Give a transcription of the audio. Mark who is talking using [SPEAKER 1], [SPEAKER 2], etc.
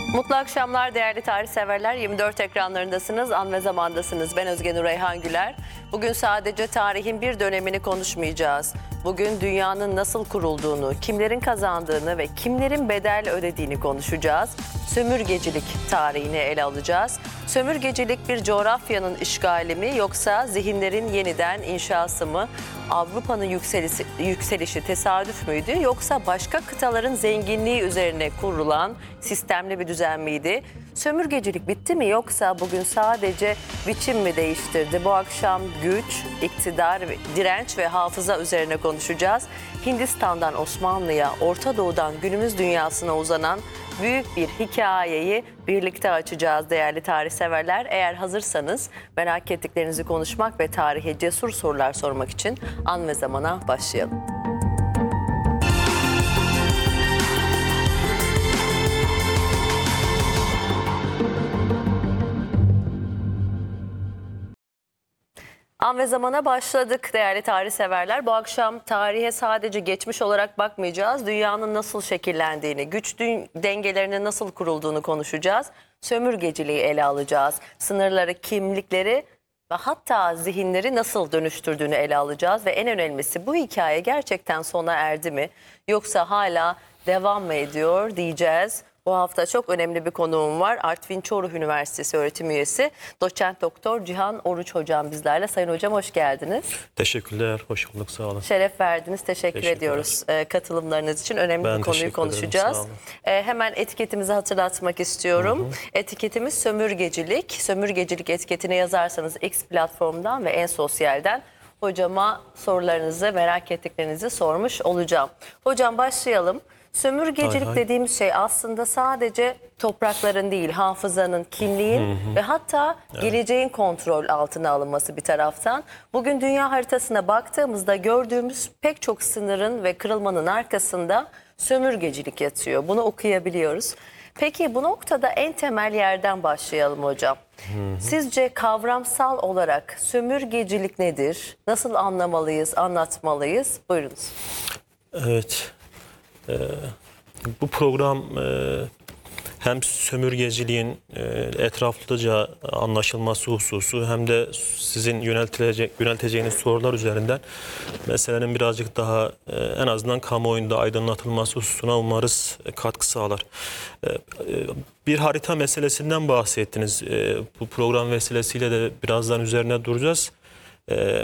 [SPEAKER 1] Mutlu akşamlar değerli tarih severler. 24 ekranlarındasınız, an ve zamandasınız. Ben Özge Nur Reyhan Güler. Bugün sadece tarihin bir dönemini konuşmayacağız. Bugün dünyanın nasıl kurulduğunu, kimlerin kazandığını ve kimlerin bedel ödediğini konuşacağız. Sömürgecilik tarihini ele alacağız. Sömürgecilik bir coğrafyanın işgali mi yoksa zihinlerin yeniden inşası mı? Avrupa'nın yükselişi tesadüf müydü yoksa başka kıtaların zenginliği üzerine kurulan sistemli bir düzen miydi? Sömürgecilik bitti mi yoksa bugün sadece biçim mi değiştirdi? Bu akşam güç, iktidar, direnç ve hafıza üzerine konuşacağız. Hindistan'dan Osmanlı'ya, Orta Doğu'dan günümüz dünyasına uzanan büyük bir hikayeyi birlikte açacağız değerli tarih severler. Eğer hazırsanız merak ettiklerinizi konuşmak ve tarihe cesur sorular sormak için an ve zamana başlayalım. An ve zamana başladık değerli tarih severler. Bu akşam tarihe sadece geçmiş olarak bakmayacağız. Dünyanın nasıl şekillendiğini, güç dengelerinin nasıl kurulduğunu konuşacağız. Sömürgeciliği ele alacağız. Sınırları, kimlikleri ve hatta zihinleri nasıl dönüştürdüğünü ele alacağız. Ve en önemlisi, bu hikaye gerçekten sona erdi mi yoksa hala devam mı ediyor diyeceğiz. Bu hafta çok önemli bir konuğum var. Artvin Çoruh Üniversitesi öğretim üyesi Doçent Doktor Cihan Oruç hocam bizlerle. Sayın hocam hoş geldiniz.
[SPEAKER 2] Teşekkürler, hoş bulduk, sağ olun.
[SPEAKER 1] Şeref verdiniz, teşekkür ediyoruz katılımlarınız için. Önemli bir konuyu konuşacağız. Hemen etiketimizi hatırlatmak istiyorum. Etiketimiz sömürgecilik. Sömürgecilik etiketini yazarsanız X platformdan ve En Sosyal'den hocama sorularınızı, merak ettiklerinizi sormuş olacağım. Hocam başlayalım. Sömürgecilik dediğimiz şey aslında sadece toprakların değil, hafızanın, kimliğin ve hatta geleceğin kontrol altına alınması bir taraftan. Bugün dünya haritasına baktığımızda gördüğümüz pek çok sınırın ve kırılmanın arkasında sömürgecilik yatıyor. Bunu okuyabiliyoruz. Peki bu noktada en temel yerden başlayalım hocam. Sizce kavramsal olarak sömürgecilik nedir? Nasıl anlamalıyız, anlatmalıyız? Buyurunuz.
[SPEAKER 2] Evet. Bu program hem sömürgeciliğin etraflıca anlaşılması hususu hem de sizin yönelteceğiniz sorular üzerinden meselenin birazcık daha en azından kamuoyunda aydınlatılması hususuna umarız katkı sağlar. Bir harita meselesinden bahsettiniz. Bu program vesilesiyle de birazdan üzerine duracağız.